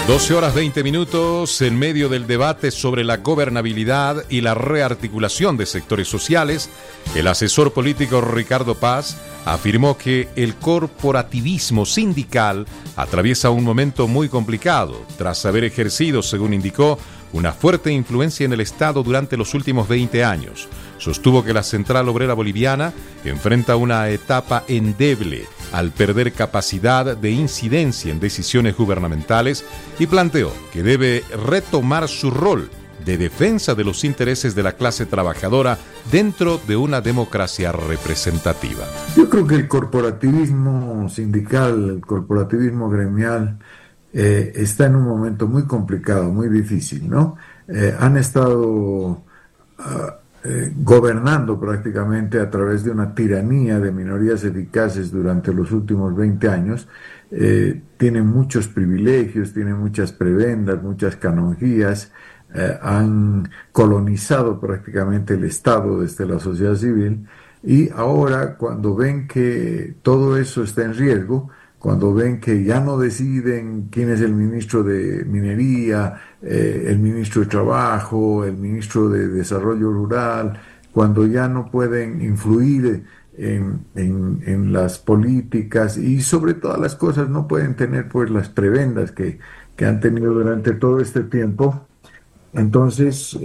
12:20 en medio del debate sobre la gobernabilidad y la rearticulación de sectores sociales, el asesor político Ricardo Paz afirmó que el corporativismo sindical atraviesa un momento muy complicado, tras haber ejercido, según indicó, una fuerte influencia en el Estado durante los últimos 20 años. Sostuvo que la Central Obrera Boliviana enfrenta una etapa endeble al perder capacidad de incidencia en decisiones gubernamentales y planteó que debe retomar su rol de defensa de los intereses de la clase trabajadora dentro de una democracia representativa. Yo creo que el corporativismo sindical, el corporativismo gremial, está en un momento muy complicado, muy difícil, ¿no? Han estado gobernando prácticamente a través de una tiranía de minorías eficaces durante los últimos 20 años, tienen muchos privilegios, tienen muchas prebendas, muchas canonjías, han colonizado prácticamente el Estado desde la sociedad civil, y ahora cuando ven que todo eso está en riesgo, cuando ven que ya no deciden quién es el ministro de Minería, el ministro de Trabajo, el ministro de Desarrollo Rural, cuando ya no pueden influir en las políticas y sobre todas las cosas no pueden tener pues las prebendas que han tenido durante todo este tiempo, entonces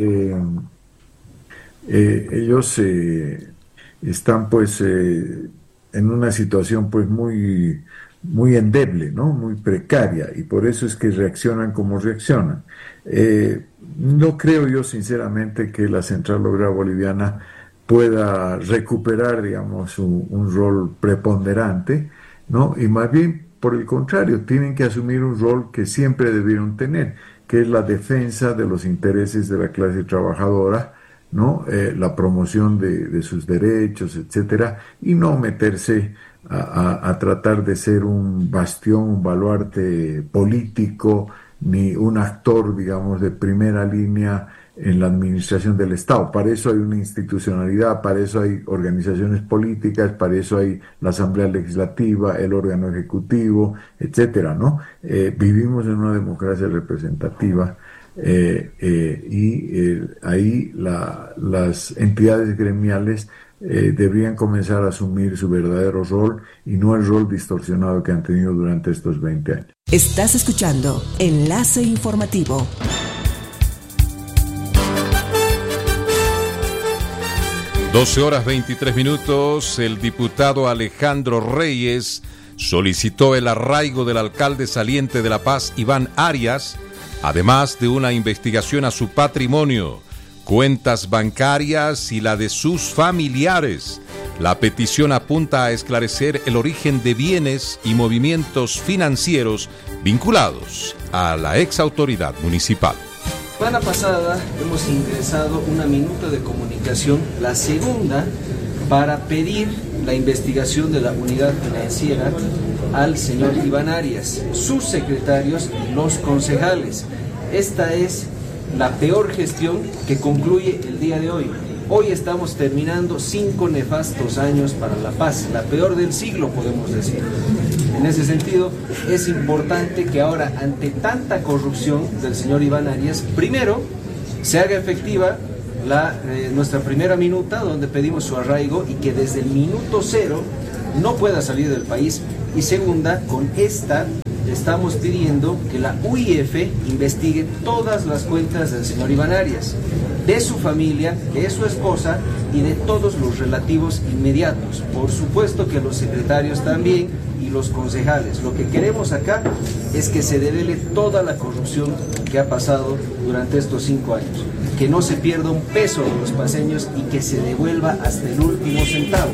ellos están pues en una situación pues muy endeble, ¿no? Muy precaria, y por eso es que reaccionan como reaccionan. No creo yo sinceramente que la Central Obrera Boliviana pueda recuperar, digamos, un rol preponderante, ¿no? Y más bien, por el contrario, tienen que asumir un rol que siempre debieron tener, que es la defensa de los intereses de la clase trabajadora, ¿no? La promoción de sus derechos, etcétera, y no meterse a tratar de ser un bastión, un baluarte político, ni un actor, digamos, de primera línea en la administración del Estado. Para eso hay una institucionalidad, para eso hay organizaciones políticas, para eso hay la Asamblea Legislativa, el órgano ejecutivo, etcétera, ¿no? Vivimos en una democracia representativa, ahí las entidades gremiales deberían comenzar a asumir su verdadero rol y no el rol distorsionado que han tenido durante estos 20 años. Estás escuchando Enlace Informativo. (12:23) El diputado Alejandro Reyes solicitó el arraigo del alcalde saliente de La Paz, Iván Arias, además de una investigación a su patrimonio, cuentas bancarias y la de sus familiares. La petición apunta a esclarecer el origen de bienes y movimientos financieros vinculados a la exautoridad municipal. La semana pasada hemos ingresado una minuta de comunicación, la segunda, para pedir la investigación de la unidad financiera al señor Iván Arias, sus secretarios y los concejales. Esta es la peor gestión que concluye el día de hoy. Hoy estamos terminando 5 nefastos años para La Paz, la peor del siglo, podemos decir. En ese sentido, es importante que ahora, ante tanta corrupción del señor Iván Arias, primero se haga efectiva nuestra primera minuta, donde pedimos su arraigo y que desde el minuto 0 no pueda salir del país. Y segunda, con esta estamos pidiendo que la UIF investigue todas las cuentas del señor Iván Arias, de su familia, de su esposa y de todos los relativos inmediatos. Por supuesto que los secretarios también y los concejales. Lo que queremos acá es que se devele toda la corrupción que ha pasado durante estos 5 años, que no se pierda un peso de los paceños y que se devuelva hasta el último centavo.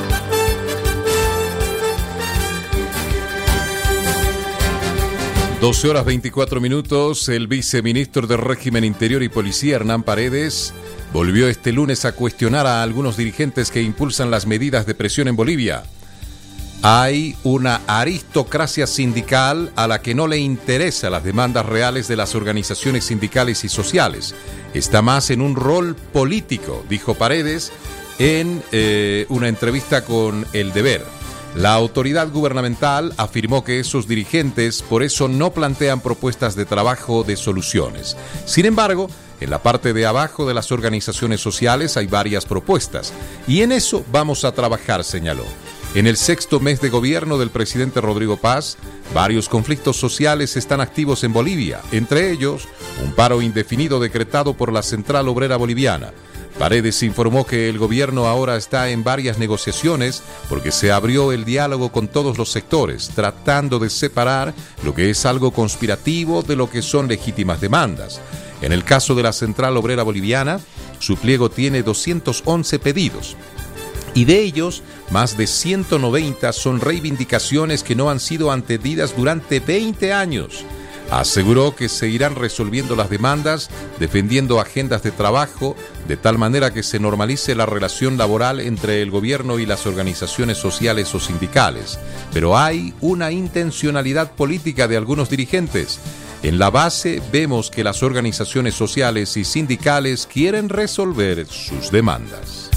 (12:24) El viceministro de Régimen Interior y Policía, Hernán Paredes, volvió este lunes a cuestionar a algunos dirigentes que impulsan las medidas de presión en Bolivia. Hay una aristocracia sindical a la que no le interesan las demandas reales de las organizaciones sindicales y sociales. Está más en un rol político, dijo Paredes en una entrevista con El Deber. La autoridad gubernamental afirmó que esos dirigentes por eso no plantean propuestas de trabajo de soluciones. Sin embargo, en la parte de abajo de las organizaciones sociales hay varias propuestas y en eso vamos a trabajar, señaló. En el 6º mes de gobierno del presidente Rodrigo Paz, varios conflictos sociales están activos en Bolivia, entre ellos un paro indefinido decretado por la Central Obrera Boliviana. Paredes informó que el gobierno ahora está en varias negociaciones porque se abrió el diálogo con todos los sectores, tratando de separar lo que es algo conspirativo de lo que son legítimas demandas. En el caso de la Central Obrera Boliviana, su pliego tiene 211 pedidos. Y de ellos, más de 190 son reivindicaciones que no han sido atendidas durante 20 años. Aseguró que se irán resolviendo las demandas, defendiendo agendas de trabajo, de tal manera que se normalice la relación laboral entre el gobierno y las organizaciones sociales o sindicales. Pero hay una intencionalidad política de algunos dirigentes. En la base vemos que las organizaciones sociales y sindicales quieren resolver sus demandas.